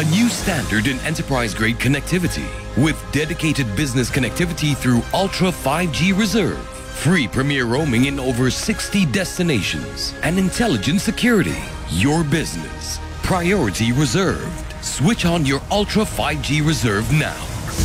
a new standard in enterprise-grade connectivity with dedicated business connectivity through Ultra 5G Reserve, free premier roaming in over 60 destinations, and intelligent security. Your business, priority reserved. Switch on your Ultra 5G Reserve now.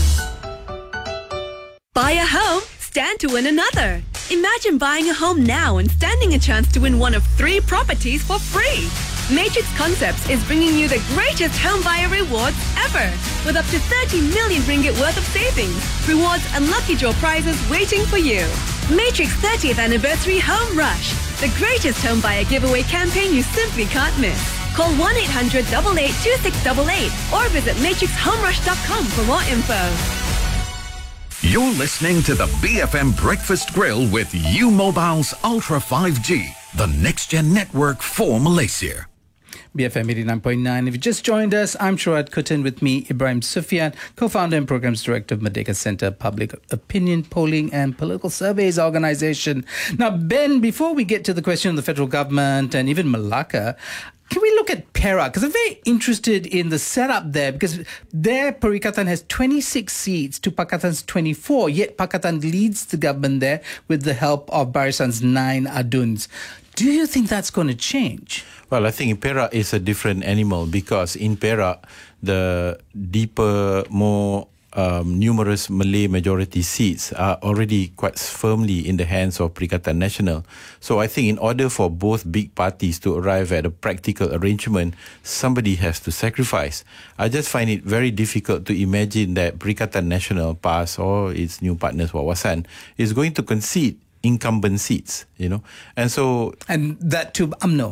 Buy a home, stand to win another. Imagine buying a home now and standing a chance to win one of 3 properties for free. Matrix Concepts is bringing you the greatest home buyer rewards ever, with up to 30 million ringgit worth of savings, rewards and lucky draw prizes waiting for you. Matrix 30th Anniversary Home Rush, the greatest home buyer giveaway campaign you simply can't miss. Call 1-800-882688 or visit matrixhomerush.com for more info. You're listening to the BFM Breakfast Grill with U-Mobile's Ultra 5G, the next-gen network for Malaysia. BFM 89.9. If you just joined us, I'm Shuad Kutin, with me, Ibrahim Sufyan, co-founder and programs director of Merdeka Center Public Opinion Polling and Political Surveys Organization. Now, Ben, before we get to the question of the federal government and even Malacca, can we look at Perak? Because I'm very interested in the setup there, because there Perikatan has 26 seats to Pakatan's 24, yet Pakatan leads the government there with the help of Barisan's 9 aduns. Do you think that's going to change? Well, I think Perak is a different animal, because in Perak, the deeper, more numerous Malay majority seats are already quite firmly in the hands of Perikatan Nasional. So I think in order for both big parties to arrive at a practical arrangement, somebody has to sacrifice. I just find it very difficult to imagine that Perikatan Nasional, PAS, or its new partners, Wawasan, is going to concede incumbent seats, And so... And that to UMNO.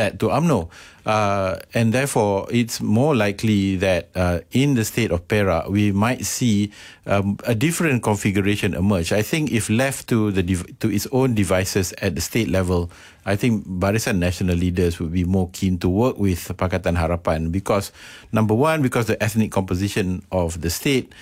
And therefore, it's more likely that in the state of Perak, we might see a different configuration emerge. I think if left to its own devices at the state level, I think Barisan Nasional leaders would be more keen to work with Pakatan Harapan because, number one, because the ethnic composition of the state,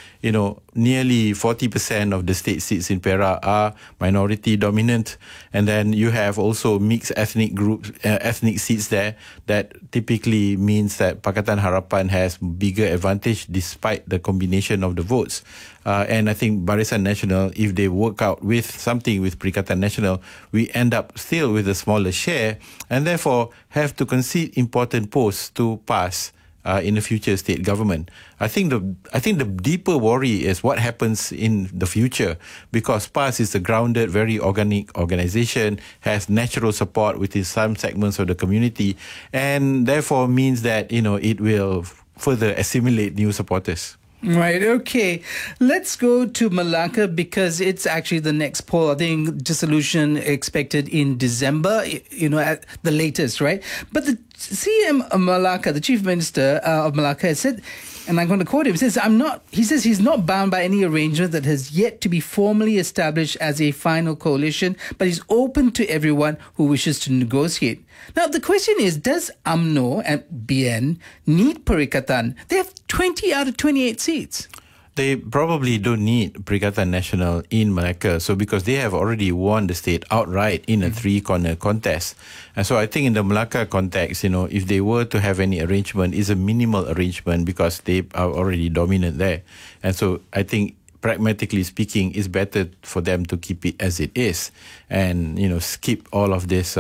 nearly 40% of the state seats in Perak are minority dominant. And then you have also mixed ethnic groups, ethnic seats there that typically means that Pakatan Harapan has bigger advantage despite the combination of the votes. And I think Barisan Nasional, if they work out with something with Perikatan Nasional, we end up still with a smaller share and therefore have to concede important posts to PAS in the future state government. I think the deeper worry is what happens in the future, because PAS is a grounded, very organic organization, has natural support within some segments of the community, and therefore means that it will further assimilate new supporters. Right, okay. Let's go to Malacca because it's actually the next poll. I think dissolution expected in December, at the latest, right? But the CM of Malacca, the Chief Minister of Malacca, has said, and I'm going to quote him, he says he's not bound by any arrangement that has yet to be formally established as a final coalition, but he's open to everyone who wishes to negotiate. Now, the question is, does UMNO and BN need Perikatan? They have 20 out of 28 seats. They probably don't need Perikatan Nasional in Malacca, so because they have already won the state outright in a three-corner contest. And so I think in the Malacca context, if they were to have any arrangement, it's a minimal arrangement because they are already dominant there. And so I think pragmatically speaking, it's better for them to keep it as it is and, skip all of this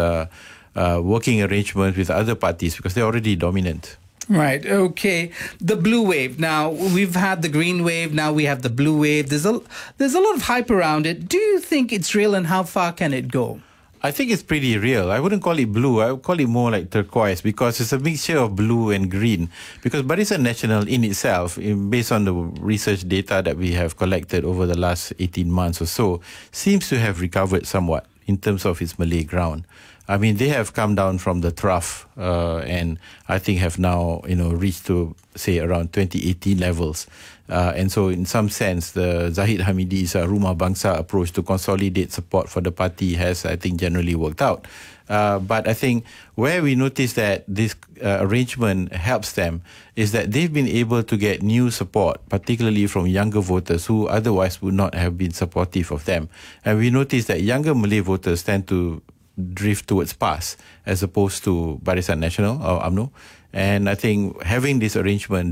working arrangements with other parties because they're already dominant. Right, okay. The blue wave. Now, we've had the green wave, now we have the blue wave. There's a lot of hype around it. Do you think it's real and how far can it go? I think it's pretty real. I wouldn't call it blue. I would call it more like turquoise because it's a mixture of blue and green. Because Barisan Nasional in itself, based on the research data that we have collected over the last 18 months or so, seems to have recovered somewhat in terms of its Malay ground. I mean, they have come down from the trough and I think have now, reached to, say, around 2018 levels. And so in some sense, the Zahid Hamidi's Rumah Bangsa approach to consolidate support for the party has, I think, generally worked out. But I think where we notice that this arrangement helps them is that they've been able to get new support, particularly from younger voters who otherwise would not have been supportive of them. And we notice that younger Malay voters tend to drift towards PAS as opposed to Barisan Nasional or UMNO. And I think having this arrangement